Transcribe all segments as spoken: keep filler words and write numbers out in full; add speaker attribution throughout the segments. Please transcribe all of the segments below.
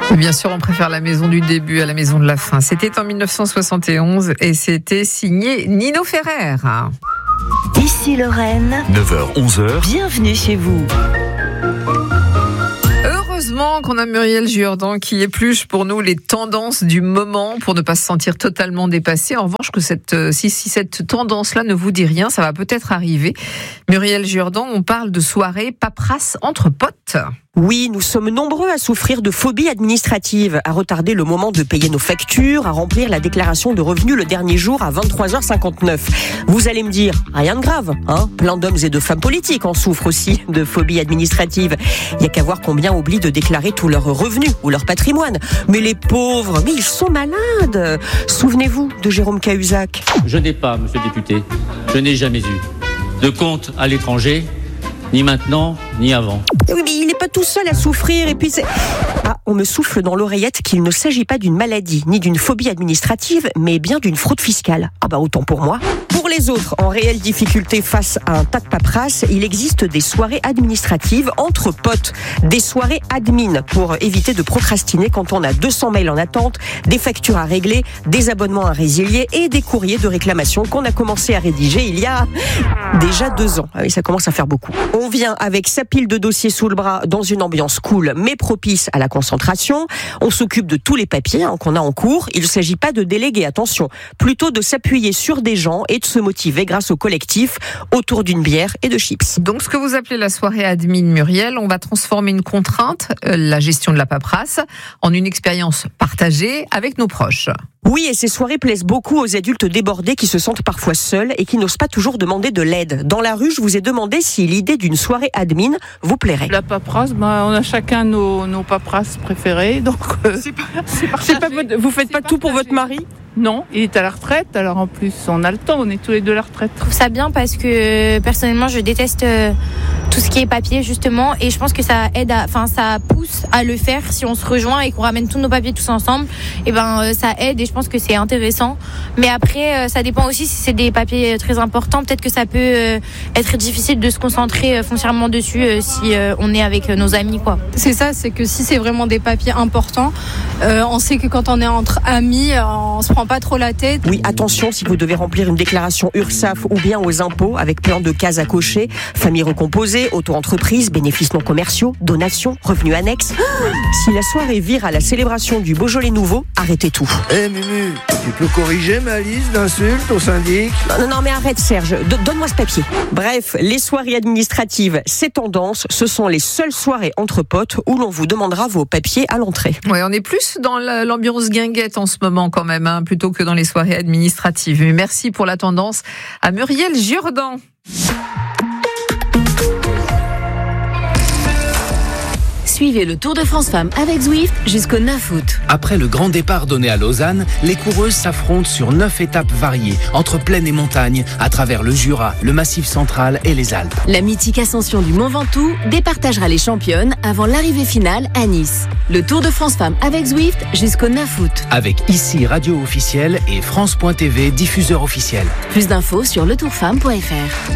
Speaker 1: Bien sûr, on préfère la maison du début à la maison de la fin. C'était en dix-neuf cent soixante et onze et c'était signé Nino Ferrer.
Speaker 2: Ici Lorraine.
Speaker 3: neuf heures onze heures.
Speaker 2: Bienvenue chez vous.
Speaker 1: Heureusement qu'on a Muriel Jourdan qui épluche pour nous les tendances du moment pour ne pas se sentir totalement dépassé. En revanche, que cette, si, si cette tendance-là ne vous dit rien, ça va peut-être arriver. Muriel Jourdan, on parle de soirée paperasse entre potes.
Speaker 4: Oui, nous sommes nombreux à souffrir de phobie administrative, à retarder le moment de payer nos factures, à remplir la déclaration de revenus le dernier jour à vingt-trois heures cinquante-neuf. Vous allez me dire, rien de grave, hein ? Plein d'hommes et de femmes politiques en souffrent aussi de phobie administrative. Il y a qu'à voir combien oublient de déclarer tous leurs revenus ou leur patrimoine. Mais les pauvres, mais ils sont malades. Souvenez-vous de Jérôme Cahuzac.
Speaker 5: Je n'ai pas, monsieur le député, je n'ai jamais eu de compte à l'étranger, ni maintenant, ni avant.
Speaker 4: Oui, mais il n'est pas tout seul à souffrir. Et puis c'est... Ah, on me souffle dans l'oreillette qu'il ne s'agit pas d'une maladie, ni d'une phobie administrative, mais bien d'une fraude fiscale. Ah bah autant pour moi. Pour les autres, en réelle difficulté face à un tas de paperasse, il existe des soirées administratives entre potes. Des soirées admin pour éviter de procrastiner quand on a deux cents mails en attente, des factures à régler, des abonnements à résilier et des courriers de réclamation qu'on a commencé à rédiger il y a déjà deux ans. Ah oui, ça commence à faire beaucoup. On vient avec sa pile de dossiers sous le bras dans une ambiance cool mais propice à la concentration. On s'occupe de tous les papiers hein, qu'on a en cours. Il ne s'agit pas de déléguer, attention, plutôt de s'appuyer sur des gens et de se motiver grâce au collectif autour d'une bière et de chips.
Speaker 1: Donc ce que vous appelez la soirée admin, Muriel, on va transformer une contrainte, euh, la gestion de la paperasse, en une expérience partagée avec nos proches.
Speaker 4: Oui, et ces soirées plaisent beaucoup aux adultes débordés qui se sentent parfois seuls et qui n'osent pas toujours demander de l'aide. Dans la rue, je vous ai demandé si l'idée d'une soirée admin vous plairait.
Speaker 6: La paperasse, bah, on a chacun nos, nos paperasses préférées, donc euh, c'est pas, c'est c'est pas votre, vous faites pas tout pour votre mari ? Non, il est à la retraite, alors en plus on a le temps, on est tous les deux à la retraite.
Speaker 7: Je trouve ça bien parce que personnellement je déteste euh, tout ce qui est papier justement et je pense que ça aide, à, enfin ça pousse à le faire si on se rejoint et qu'on ramène tous nos papiers tous ensemble. Et ben euh, ça aide et je pense que c'est intéressant. Mais après euh, ça dépend aussi si c'est des papiers très importants, peut-être que ça peut euh, être difficile de se concentrer euh, foncièrement dessus euh, si euh, on est avec euh, nos amis quoi.
Speaker 8: C'est ça, c'est que si c'est vraiment des papiers importants, euh, on sait que quand on est entre amis, on se prend pas trop la tête.
Speaker 4: Oui, attention, si vous devez remplir une déclaration URSSAF ou bien aux impôts avec plein de cases à cocher, famille recomposée, auto-entreprise, bénéfices non commerciaux, donations, revenus annexes. Si la soirée vire à la célébration du Beaujolais nouveau, arrêtez tout.
Speaker 9: Eh hey, Mumu, tu peux corriger ma liste d'insultes au syndic ?
Speaker 4: Non, non, mais arrête Serge, D- donne-moi ce papier. Bref, les soirées administratives, c'est tendance, ce sont les seules soirées entre potes où l'on vous demandera vos papiers à l'entrée.
Speaker 1: Ouais, on est plus dans l'ambiance guinguette en ce moment quand même, hein, plutôt que dans les soirées administratives. Mais merci pour la tendance à Muriel Jourdan.
Speaker 2: Suivez le Tour de France Femmes avec Zwift jusqu'au neuf août.
Speaker 10: Après le grand départ donné à Lausanne, les coureuses s'affrontent sur neuf étapes variées, entre plaine et montagne, à travers le Jura, le Massif central et les Alpes.
Speaker 2: La mythique ascension du Mont Ventoux départagera les championnes avant l'arrivée finale à Nice. Le Tour de France Femmes avec Zwift jusqu'au neuf août.
Speaker 10: Avec ici Radio officielle et France point T V diffuseur officiel.
Speaker 2: Plus d'infos sur le tour femme point f r.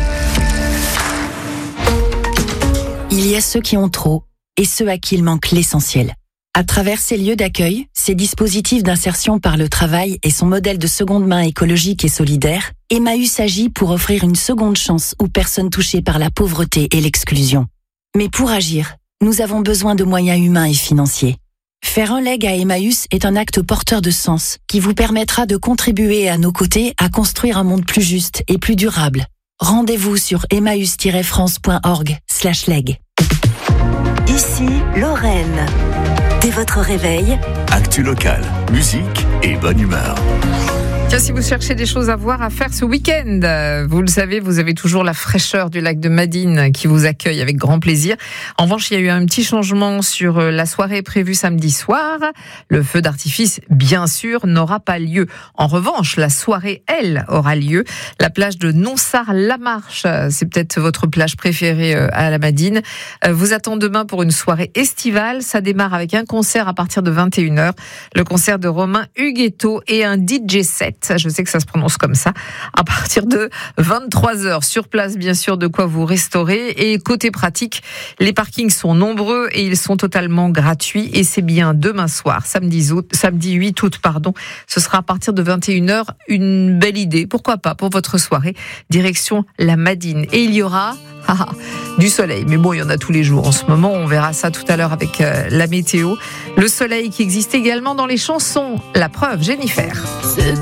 Speaker 11: Il y a ceux qui ont trop et ceux à qui il manque l'essentiel. À travers ces lieux d'accueil, ces dispositifs d'insertion par le travail et son modèle de seconde main écologique et solidaire, Emmaüs agit pour offrir une seconde chance aux personnes touchées par la pauvreté et l'exclusion. Mais pour agir, nous avons besoin de moyens humains et financiers. Faire un leg à Emmaüs est un acte porteur de sens qui vous permettra de contribuer à nos côtés à construire un monde plus juste et plus durable. Rendez-vous sur emmaüs tiret france point org slash leg.
Speaker 2: Ici, Lorraine. Dès votre réveil,
Speaker 3: Actu locale, musique et bonne humeur.
Speaker 1: Tiens, si vous cherchez des choses à voir, à faire ce week-end, vous le savez, vous avez toujours la fraîcheur du lac de Madine qui vous accueille avec grand plaisir. En revanche, il y a eu un petit changement sur la soirée prévue samedi soir. Le feu d'artifice, bien sûr, n'aura pas lieu. En revanche, la soirée, elle, aura lieu. La plage de Nonsard-la-Marche, c'est peut-être votre plage préférée à la Madine, vous attend demain pour une soirée estivale. Ça démarre avec un concert à partir de vingt et une heures. Le concert de Romain Huguetto et un D J set. je sais que ça se prononce comme ça, à partir de vingt-trois heures. Sur place, bien sûr, de quoi vous restaurer. Et côté pratique, les parkings sont nombreux et ils sont totalement gratuits. Et c'est bien demain soir, samedi, août, samedi huit août, pardon. Ce sera à partir de vingt et une heures. Une belle idée, pourquoi pas, pour votre soirée. Direction la Madine. Et il y aura ah, du soleil. Mais bon, il y en a tous les jours en ce moment. On verra ça tout à l'heure avec euh, la météo. Le soleil qui existe également dans les chansons. La preuve, Jennifer.
Speaker 12: C'est